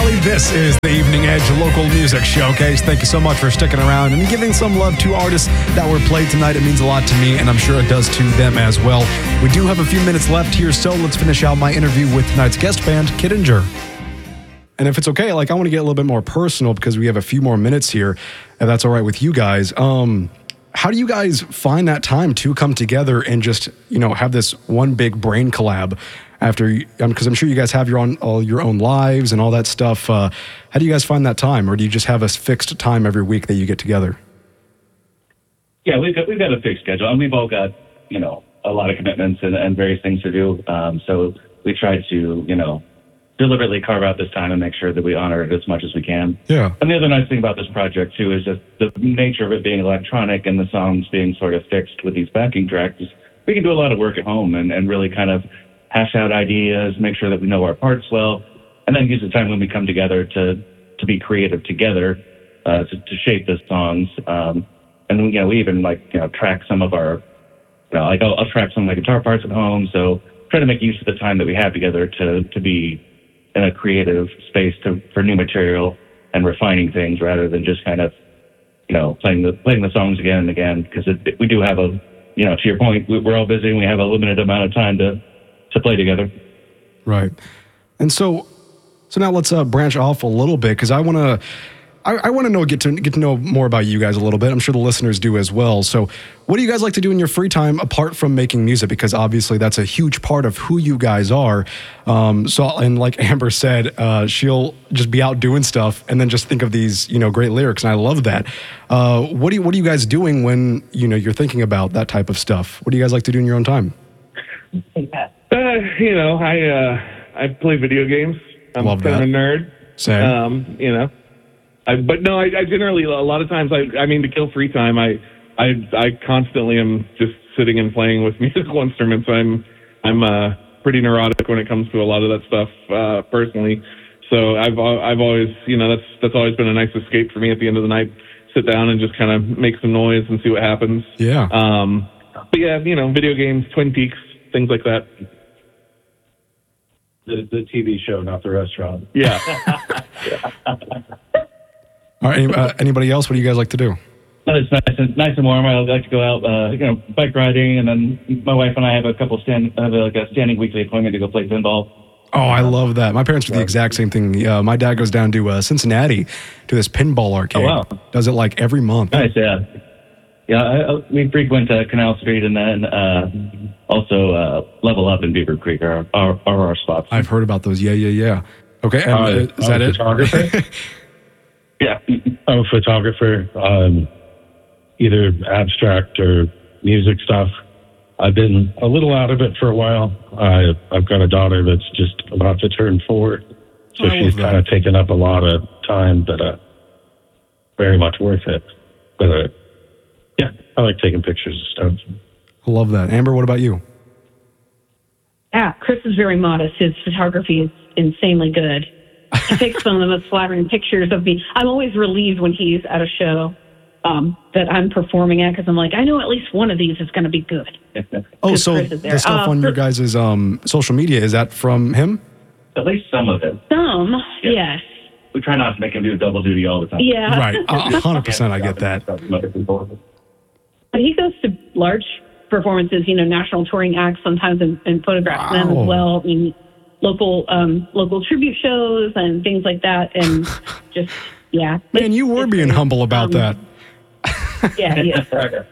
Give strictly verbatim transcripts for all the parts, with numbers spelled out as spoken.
Valley. This is the Evening Edge Local Music Showcase. Thank you so much for sticking around and giving some love to artists that were played tonight. It means a lot to me, and I'm sure it does to them as well. We do have a few minutes left here, so let's finish out my interview with tonight's guest band, Kittinger. And if it's okay, like I want to get a little bit more personal because we have a few more minutes here, if that's all right with you guys. Um, how do you guys find that time to come together and just, you know, have this one big brain collab? After, because um, I'm sure you guys have your own all your own lives and all that stuff. Uh, how do you guys find that time, or do you just have a fixed time every week that you get together? Yeah, we've got we've got a fixed schedule, and we've all got you know a lot of commitments and, and various things to do. Um, so we try to you know deliberately carve out this time and make sure that we honor it as much as we can. Yeah. And the other nice thing about this project too is just the nature of it being electronic and the songs being sort of fixed with these backing tracks. We can do a lot of work at home and, and really kind of hash out ideas, make sure that we know our parts well, and then use the time when we come together to to be creative together, uh, to, to shape the songs. Um, and you know, we even like you know track some of our, you know, like I'll, I'll track some of my guitar parts at home. So try to make use of the time that we have together to to be in a creative space to for new material and refining things rather than just kind of you know playing the playing the songs again and again, because we do have a you know to your point, we're all busy and we have a limited amount of time to. to play together. Right. And so so now let's uh, branch off a little bit, because I want to I, I want to know get to get to know more about you guys a little bit. I'm sure the listeners do as well. So what do you guys like to do in your free time apart from making music? Because obviously that's a huge part of who you guys are. Um, so and like Amber said, uh, she'll just be out doing stuff and then just think of these you know great lyrics, and I love that. Uh, what do you, what are you guys doing when you know you're thinking about that type of stuff? What do you guys like to do in your own time? Uh, you know, I uh, I play video games. I'm Love kind that. of a nerd. Same. Um, you know, I, but no, I, I generally a lot of times I I mean to kill free time. I I I constantly am just sitting and playing with musical instruments. I'm I'm uh, pretty neurotic when it comes to a lot of that stuff uh, personally. So I've I've always you know that's that's always been a nice escape for me at the end of the night. Sit down and just kind of make some noise and see what happens. Yeah. Um, but yeah, you know, video games, Twin Peaks, things like that. The, the T V show, not the restaurant. Yeah. All right, any, uh, anybody else? What do you guys like to do? Well, it's nice and nice and warm. I like to go out, uh, you know, bike riding, and then my wife and I have a couple stand, have like a standing weekly appointment to go play pinball. Oh, I love that. My parents do the exact same thing. Uh, my dad goes down to uh, Cincinnati to this pinball arcade. Oh, wow. Does it like every month. Nice, yeah. Yeah, I, I, we frequent uh, Canal Street, and then uh, also uh, Level Up in Beaver Creek are, are, are our spots. I've heard about those. Yeah, yeah, yeah. Okay, and, Uh, uh, is I'm that a it? photographer. Yeah. I'm a photographer, um, either abstract or music stuff. I've been a little out of it for a while. I, I've got a daughter that's just about to turn four, so I she's love kind of taken up a lot of time, but uh, very much worth it. But uh, yeah, I like taking pictures of stuff. I love that. Amber, what about you? Yeah, Chris is very modest. His photography is insanely good. He takes some of the most flattering pictures of me. I'm always relieved when he's at a show um, that I'm performing at, because I'm like, I know at least one of these is going to be good. Oh, so Chris is there. the stuff Uh, on your guys' um, social media, is that from him? At least some of it. Some, Yeah. yes. We try not to make him do double duty all the time. Yeah. Right, a one hundred percent I get that. But he goes to large performances, you know, national touring acts sometimes, and, and photographs them Wow. as well. I mean, local um, local tribute shows and things like that, and just yeah. Man, you were It's being great. humble about Um, that. Yeah, yeah.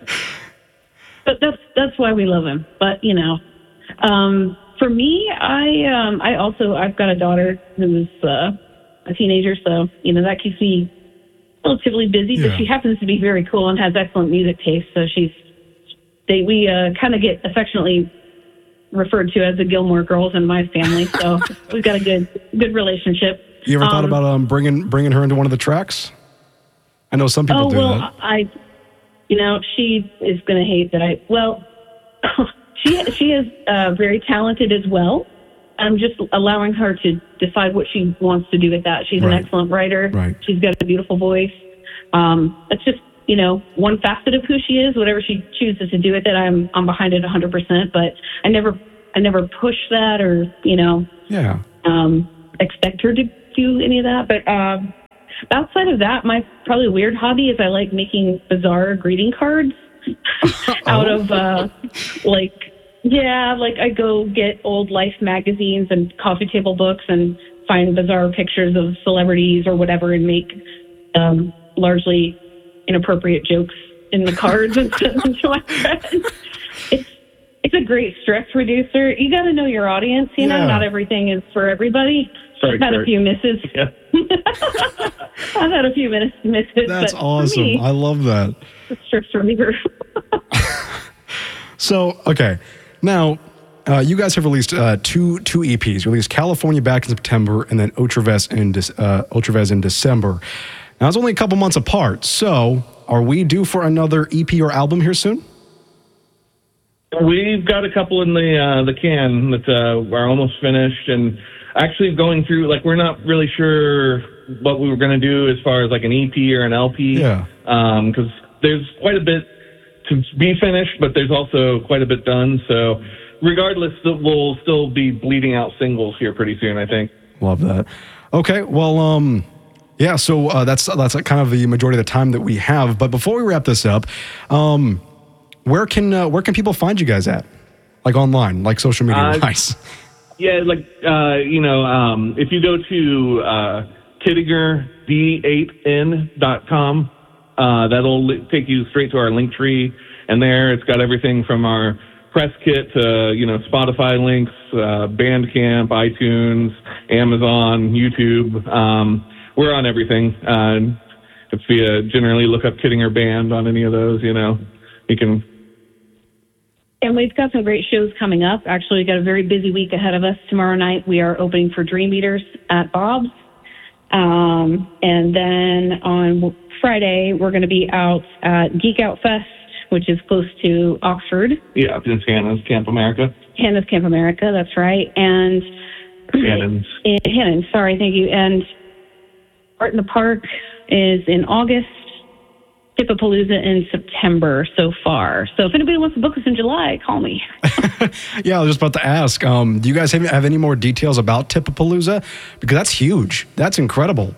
But that's that's why we love him. But you know, um, for me, I um, I also I've got a daughter who's uh, a teenager, so you know that keeps me relatively busy. Yeah. But she happens to be very cool and has excellent music taste, so she's they we uh, kind of get affectionately referred to as the Gilmore Girls in my family. So we've got a good good relationship. You ever thought Um, about um, bringing bringing her into one of the tracks? I know some people Oh, do well, that. I, you know, she is going to hate that I, well, she she is uh, very talented as well. I'm just allowing her to decide what she wants to do with that. She's Right. an excellent writer. Right. She's got a beautiful voice. Um, it's just, you know, one facet of who she is. Whatever she chooses to do with it, I'm I'm behind it one hundred percent. But I never I never push that or, you know, Yeah. um, expect her to do any of that. But um, outside of that, my probably weird hobby is I like making bizarre greeting cards out of uh, like, yeah, like I go get old Life magazines and coffee table books and find bizarre pictures of celebrities or whatever and make um, largely inappropriate jokes in the cards and send them to my friends. It's, it's a great stress reducer. You got to know your audience. You know, Yeah. not everything is for everybody. Sorry, I've had Kurt. a few misses. Yeah. I've had a few minutes misses. That's but for awesome. me, I love that. it's stress reliever. So, okay. Now, uh, you guys have released uh, two two E Ps. You released California back in September and then Ultraves in, Dec- uh, Ultraves in December. Now, it's only a couple months apart. So, are we due for another E P or album here soon? We've got a couple in the uh, the can that uh, are almost finished, and actually going through. Like, we're not really sure what we were going to do as far as like an E P or an L P. Yeah. Because there's quite a bit to be finished, but there's also quite a bit done. So, regardless, we'll still be bleeding out singles here pretty soon, I think. Love that. Okay, well, um, yeah. So uh, that's that's kind of the majority of the time that we have. But before we wrap this up, um, where can uh, where can people find you guys at? Like online, like social media Uh, wise. Yeah, like, uh, you know, um, if you go to uh, Kittinger D eight N dot com, uh, that'll li- take you straight to our link tree. And there it's got everything from our press kit to, you know, Spotify links, uh, Bandcamp, iTunes, Amazon, YouTube. Um, we're on everything. Uh, if you uh, generally look up Kittinger Band on any of those, you know, you can. And we've got some great shows coming up. Actually, we've got a very busy week ahead of us. Tomorrow night, we are opening for Dream Eaters at Bob's. Um, and then on Friday, we're going to be out at Geek Out Fest, which is close to Oxford. Yeah, it's Hannah's Camp America. Hannah's Camp America, that's right. And Hannon's. in Hannon, sorry, thank you. And Art in the Park is in August. Tippapalooza in September so far. So if anybody wants to book us in July, call me. Yeah, I was just about to ask. Um, do you guys have, have any more details about Tippapalooza? Because that's huge. That's incredible.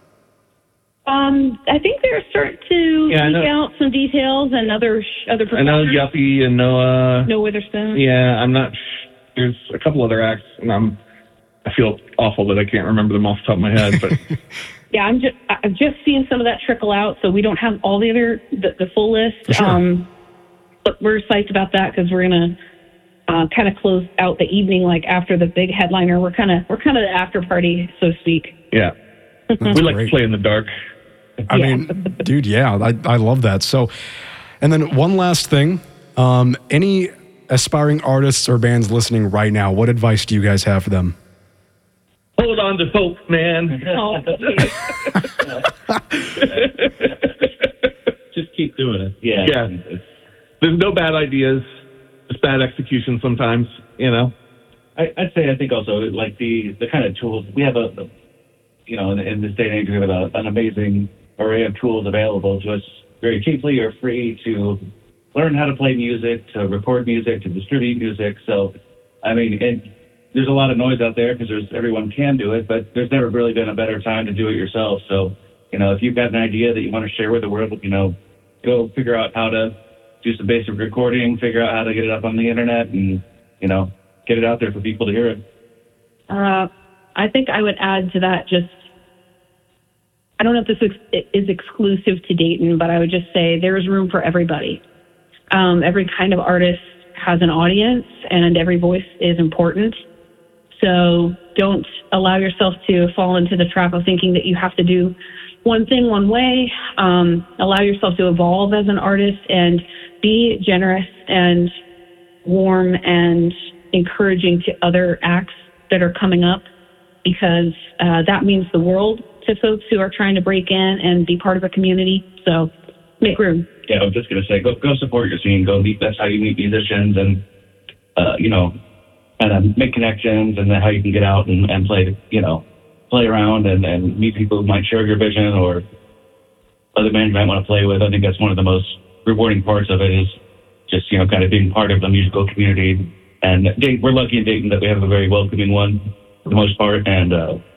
Um, I think they're starting to Yeah, I leak know- out some details and other sh- other I know performers. Yuppie and Noah. No Witherspoon. Yeah, I'm not. Sh- there's a couple other acts, and I'm. I feel awful that I can't remember them off the top of my head, but Yeah, I'm just I'm just seeing some of that trickle out, so we don't have all the other the, the full list. Sure. Um, but we're psyched about that because we're gonna uh, kind of close out the evening like after the big headliner. We're kind of we're kind of the after party, so to speak. yeah, we like great. to play in the dark. I Yeah. mean, dude, yeah, I, I love that. So, and then one last thing. Um, any aspiring artists or bands listening right now, what advice do you guys have for them? Hold on to hope, man. Oh, Just keep doing it. Yeah. Yeah. There's no bad ideas, just bad execution sometimes. You know. I, I'd say I think also like the the kind of tools we have a, a you know in, in this day and age we have a, an amazing array of tools available to us very cheaply or free to learn how to play music, to record music, to distribute music. So, I mean, it, there's a lot of noise out there because there's everyone can do it, but there's never really been a better time to do it yourself. So, you know, if you've got an idea that you want to share with the world, you know, go figure out how to do some basic recording, figure out how to get it up on the internet, and you know, get it out there for people to hear it. Uh, I think I would add to that just, I don't know if this ex- is exclusive to Dayton, but I would just say there's room for everybody. Um, every kind of artist has an audience, and every voice is important. So don't allow yourself to fall into the trap of thinking that you have to do one thing one way. Um, allow yourself to evolve as an artist and be generous and warm and encouraging to other acts that are coming up, because uh, that means the world to folks who are trying to break in and be part of a community. So make room. Yeah, I was just gonna say, go go support your scene. Go meet. That's how you meet musicians, and uh, you know, and uh, make connections, and then how you can get out and, and play. You know, play around and, and meet people who might share your vision or other bands you might want to play with. I think that's one of the most rewarding parts of it is just you know kind of being part of the musical community. And Dayton, we're lucky in Dayton that we have a very welcoming one for the most part, and uh,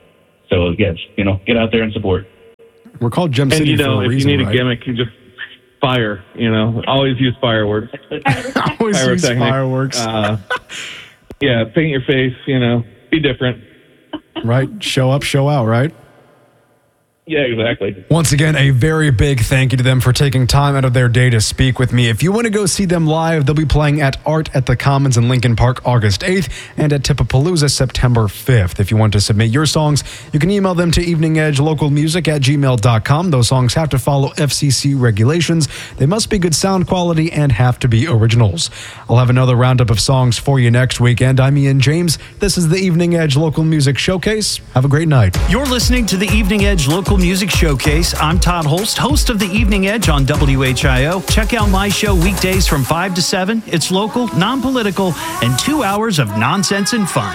So yes, you know, get out there and support. We're called Gem And City you know, for a if reason, you need right? a gimmick, you just fire. You know, always use fireworks. Always use Pyrotechnics. fireworks. Uh, yeah, paint your face. You know, be different. Right? Show up, show out, right? Yeah, exactly. Once again, a very big thank you to them for taking time out of their day to speak with me. If you want to go see them live, they'll be playing at Art at the Commons in Lincoln Park August eighth and at Tipapalooza September fifth. If you want to submit your songs, you can email them to evening edge local music at gmail dot com. Those songs have to follow F C C regulations. They must be good sound quality and have to be originals. I'll have another roundup of songs for you next weekend. I'm Ian James. This is the Evening Edge Local Music Showcase. Have a great night. You're listening to the Evening Edge Local Music Showcase. I'm Todd Holst, host of the Evening Edge on W H I O. Check out my show weekdays from five to seven. It's local, non-political, and two hours of nonsense and fun.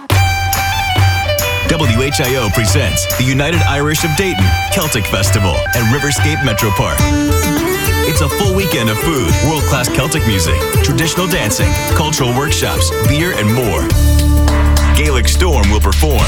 W H I O presents the United Irish of Dayton Celtic Festival at Riverscape Metro Park. It's a full weekend of food, world-class Celtic music, traditional dancing, cultural workshops, beer, and more. Gaelic Storm will perform.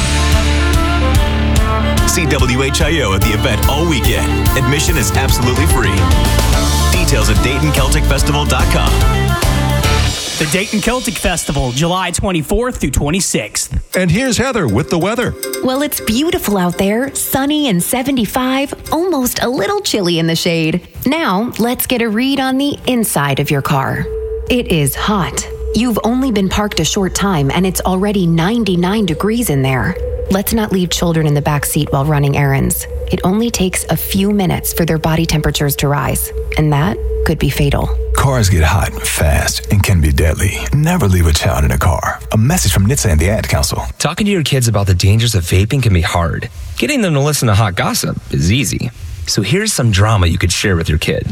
See W H I O at the event all weekend. Admission is absolutely free. Details at Dayton Celtic Festival dot com. The Dayton Celtic Festival, July twenty-fourth through twenty-sixth. And here's Heather with the weather. Well, it's beautiful out there, sunny and seventy-five, almost a little chilly in the shade. Now, let's get a read on the inside of your car. It is hot. You've only been parked a short time and it's already ninety-nine degrees in there. Let's not leave children in the back seat while running errands. It only takes a few minutes for their body temperatures to rise, and that could be fatal. Cars get hot fast and can be deadly. Never leave a child in a car. A message from N H T S A and the Ad Council. Talking to your kids about the dangers of vaping can be hard. Getting them to listen to hot gossip is easy. So here's some drama you could share with your kid.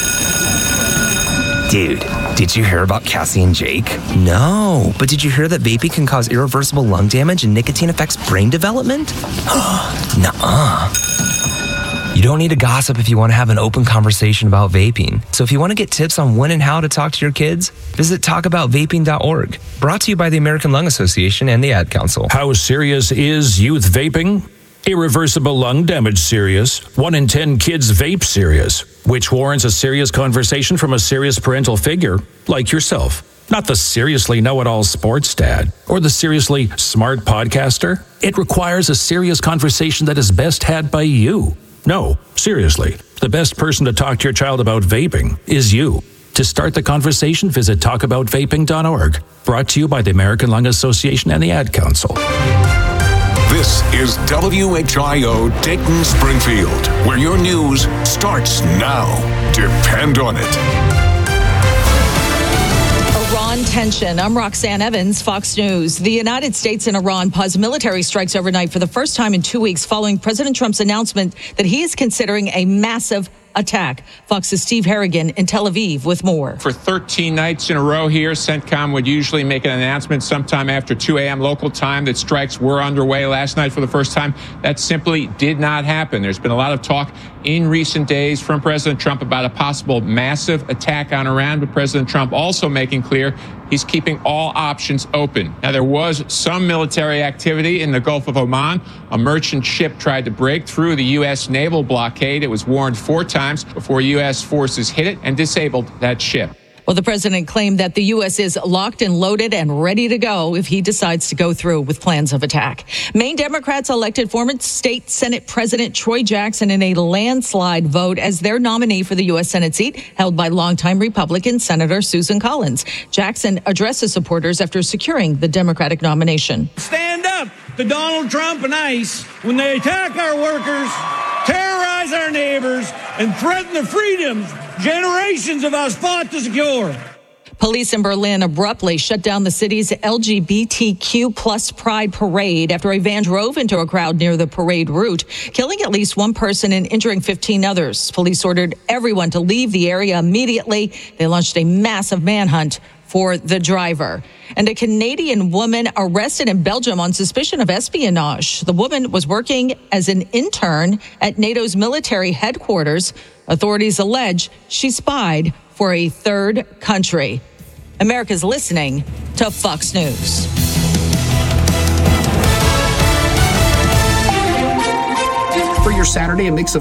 Dude, did you hear about Cassie and Jake? No, but did you hear that vaping can cause irreversible lung damage and nicotine affects brain development? Nuh-uh. You don't need to gossip if you want to have an open conversation about vaping. So if you want to get tips on when and how to talk to your kids, visit talk about vaping dot org. Brought to you by the American Lung Association and the Ad Council. How serious is youth vaping? Irreversible lung damage serious. One in ten kids vape serious, which warrants a serious conversation from a serious parental figure like yourself. Not the seriously know-it-all sports dad or the seriously smart podcaster. It requires a serious conversation that is best had by you. No, seriously, the best person to talk to your child about vaping is you. To start the conversation, visit talk about vaping dot org. Brought to you by the American Lung Association and the Ad Council. This is W H I O Dayton Springfield, where your news starts now. Depend on it. Iran tension. I'm Roxanne Evans, Fox News. The United States and Iran paused military strikes overnight for the first time in two weeks following President Trump's announcement that he is considering a massive attack. Fox's Steve Harrigan in Tel Aviv with more. For thirteen nights in a row here, CENTCOM would usually make an announcement sometime after two a.m. local time that strikes were underway last night for the first time. That simply did not happen. There's been a lot of talk in recent days from President Trump about a possible massive attack on Iran, but President Trump also making clear he's keeping all options open. Now, there was some military activity in the Gulf of Oman. A merchant ship tried to break through the U S naval blockade. It was warned four times before U S forces hit it and disabled that ship. Well, the president claimed that the U S is locked and loaded and ready to go if he decides to go through with plans of attack. Maine Democrats elected former state Senate President Troy Jackson in a landslide vote as their nominee for the U S Senate seat held by longtime Republican Senator Susan Collins. Jackson addresses supporters after securing the Democratic nomination. Stand up to Donald Trump and ICE when they attack our workers, terrorize our neighbors, and threaten the freedoms generations of us fought to secure. Police in Berlin abruptly shut down the city's L G B T Q plus pride parade after a van drove into a crowd near the parade route, killing at least one person and injuring fifteen others. Police ordered everyone to leave the area immediately. They launched a massive manhunt for the driver. And a Canadian woman arrested in Belgium on suspicion of espionage. The woman was working as an intern at NATO's military headquarters. Authorities allege she spied for a third country. America's listening to Fox News. for your Saturday a mix of